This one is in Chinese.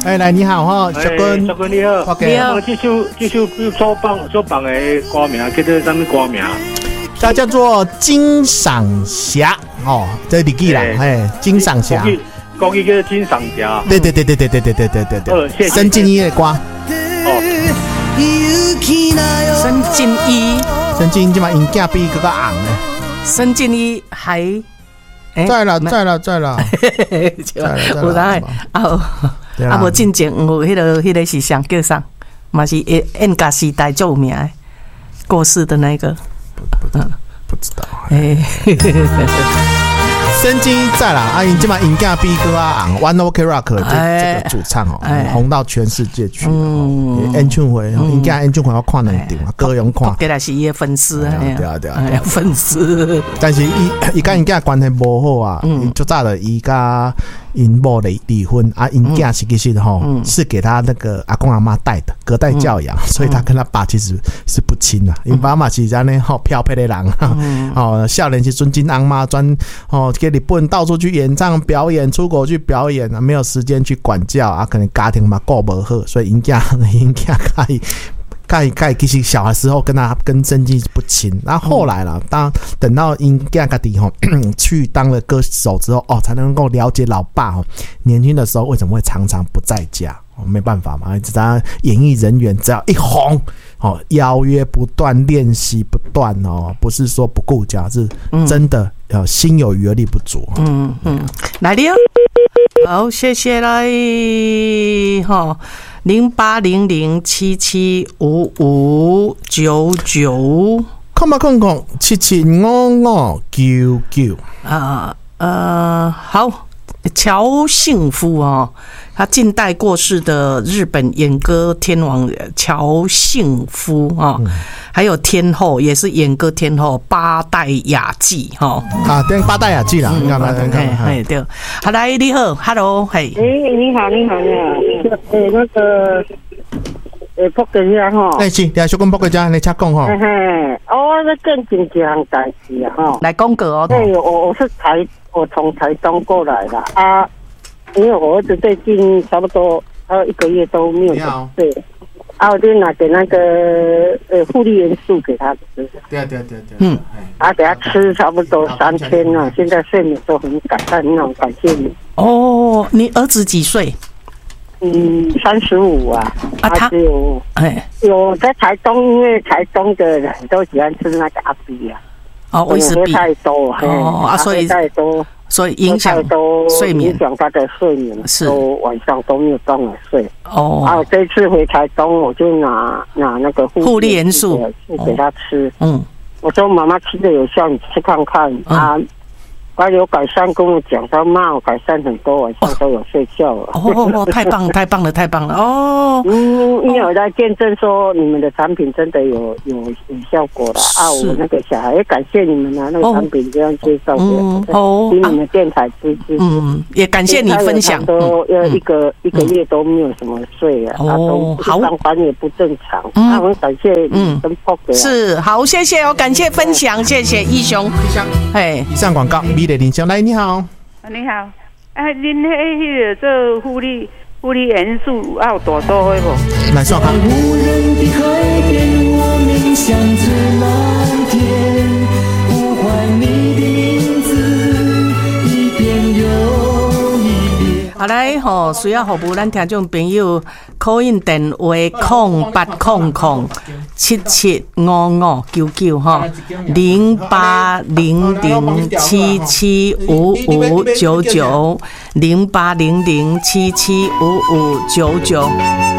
来你好哈，小君， 小君你好， OK， 你好，这首做榜的歌名叫做什么歌名？ 它叫做金赏侠哦，这是日记啦，金赏侠， 国语叫金赏侠。 对，申进一的歌。 申进一今晚音价比这个昂呢。 申进一还在了， 有人无进前有迄个是谁叫啥？嘛是演歌时代最有名的过世的那个。 不知道。申进在啦，阿英今晚音价比歌昂 ，One OK Rock 这个主唱哦，红到全世界去。演唱会，音价演唱会要看两场啊，各用看。 对啦，是伊的粉丝啊， 对， 粉丝。 但是伊跟因囝关系无好啊，就早了伊甲因某离婚啊，因囝其实是给他那个阿公阿妈带的，隔代教养，所以他跟他爸其实是不亲的。因爸妈是安尼漂泊的人，少年时阵真翁妈专给日本到处去演唱表演，出国去表演啊，没有时间去管教啊，可能家庭嘛顾不好，所以因囝其实小的时候跟曾纪不亲，然后后来了，等到因囝家己去当了歌手之后才能够了解老爸年轻的时候为什么会常常不在家，没办法嘛，只要演艺人员只要一红邀约不断，练习不断不是说不顾家，是真的心有余而力不足。 来了，好，谢谢来0800775599 ，775599 好，乔幸夫他近代过世的日本演歌天王乔幸夫还有天后也是演歌天后八代雅纪对，八代雅纪啦，你看对，好来你好 ，Hello， 嘿， 你好，那个仆人家是，小公仆人家，你请讲那更紧张代志来公告对，我从台东过来的啊。因为我儿子最近差不多1个月都没有睡，我就拿给那个护理元素给他吃。 对， 给他吃差不多3天了，现在睡眠都很感谢你。 你儿子几岁 ？35啊。他有在台东，因为台东的人都喜欢吃那个阿比啊。 威士忌太多所以影响睡眠， 影响他的睡眠， 是晚上都没有办法睡。这次回台东，我就拿那个护理元素给他吃。我说妈妈吃的有效，你吃看看他有改善，跟我讲，他骂我改善很多，晚上都有睡觉了。 太棒了！ 因为我在见证说你们的产品真的有效果了我那个小孩也感谢你们那个产品这样介绍给你们的电台支持。 也感谢你分享。 都一个月都没有什么睡都上班也不正常。很感谢你跟 Pop 是好，谢谢感谢分享，谢谢义雄。 以上广告。林香来，你好。 你好，恁迄个做护理元素有多多的无？ 来说看。无人的海边，我们相知蓝天，呼唤你的名字，一遍又一遍。 好来需要服务咱听众朋友call in电话080077559908007755990800775599。